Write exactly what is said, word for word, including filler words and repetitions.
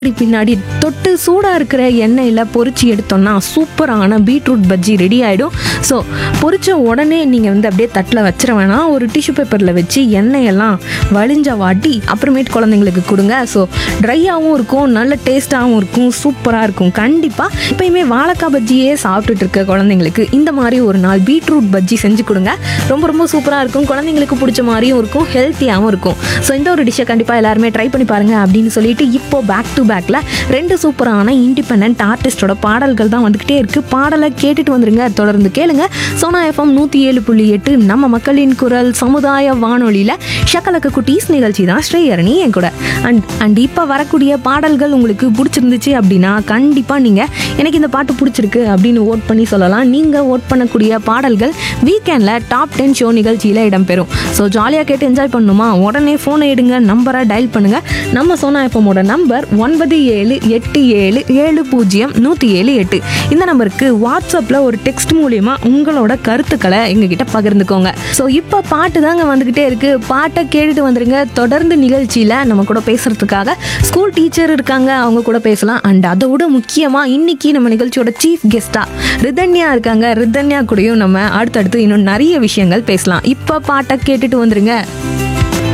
பின்னாடி தொட்டு சூடாக இருக்கிற எண்ணெயில் பொரிச்சு எடுத்தோம்னா சூப்பரான பீட்ரூட் பஜ்ஜி ரெடி ஆகிடும். ஸோ பொரிச்ச உடனே நீங்கள் வந்து அப்படியே தட்டில் வச்சிட வேணாம், ஒரு டிஷ்யூ பேப்பரில் வச்சு எண்ணெயெல்லாம் வழிஞ்ச வாட்டி அப்புறமேட்டு குழந்தைங்களுக்கு கொடுங்க. ஸோ ட்ரையாகவும் இருக்கும், நல்ல டேஸ்ட்டாகவும் இருக்கும், சூப்பராக இருக்கும். கண்டிப்பாக இப்போயுமே வாழைக்காய் பஜ்ஜியே சாப்பிட்டுட்டு இருக்க குழந்தைங்களுக்கு இந்த மாதிரி ஒரு நாள் பீட்ரூட் பஜ்ஜி செஞ்சு கொடுங்க. ரொம்ப ரொம்ப சூப்பராக இருக்கும், குழந்தைங்களுக்கு பிடிச்ச மாதிரியும் இருக்கும், ஹெல்த்தியாகவும் இருக்கும். ஸோ இந்த ஒரு டிஷ்ஷை கண்டிப்பாக எல்லாருமே ட்ரை பண்ணி பாருங்கள் அப்படின்னு சொல்லிட்டு இப்போ பேக் டு பேக்ல ரெண்டு சூப்பரான இண்டிபெண்டன்ட் ஆர்டிஸ்டோட பாடல்கள் தான் வந்துகிட்டே இருக்கு. பாடலை கேட்டுட்டு வந்துருங்க, தொடர்ந்து கேளுங்க. சோனா எஃப்எம் நூற்றி ஏழு புள்ளி எட்டு நம்ம மக்களின் குரல் சமுதாய வானொலியில் ஷக்கலக்க குட்டீஸ் நிகழ்ச்சி தான் ஸ்ரீஹரணி என் கூட. அண்ட் அண்ட் இப்போ வரக்கூடிய பாடல்கள் உங்களுக்கு பிடிச்சிருந்துச்சு அப்படின்னா கண்டிப்பாக நீங்கள் எனக்கு இந்த பாட்டு பிடிச்சிருக்கு அப்படின்னு ஓட் பண்ணி சொல்லலாம். நீங்கள் ஓட் பண்ணக்கூடிய பாடல்கள் வீக்கெண்டில் டாப் டென் ஷோ நிகழ்ச்சியில் இடம்பெறும். ஸோ ஜாலியாக கேட்டு என்ஜாய் பண்ணணுமா? உடனே ஃபோனை எடுங்க, நம்பரை டயல் பண்ணுங்கள். நம்ம சோனா எஃப்எம்மோட நம்பர் ஒன்பது ஏழு எட்டு ஏழு ஏழு பூஜ்ஜியம் நூற்றி ஏழு எட்டு. இந்த நம்பருக்கு வாட்ஸ்அப்பில் ஒரு டெக்ஸ்ட் மூலியமா உங்களோட கருத்துக்களை எங்ககிட்ட பகிர்ந்துக்கோங்க. ஸோ இப்போ பாட்டு தாங்க வந்துக்கிட்டே இருக்குது, பாட்டை கேட்டுட்டு வந்துருங்க. தொடர்ந்து நிகழ்ச்சியில் நம்ம கூட பேசுகிறதுக்காக ஸ்கூல் டீச்சர் இருக்காங்க, அவங்க கூட பேசலாம். அண்ட் அதோட முக்கியமாக இன்னைக்கு நம்ம நிகழ்ச்சியோட சீஃப் கெஸ்ட்டாக ரிதன்யா இருக்காங்க. ரிதன்யா கூடயும் நம்ம அடுத்தடுத்து இன்னும் நிறைய விஷயங்கள் பேசலாம். இப்போ பாட்டை கேட்டுட்டு வந்துருங்க.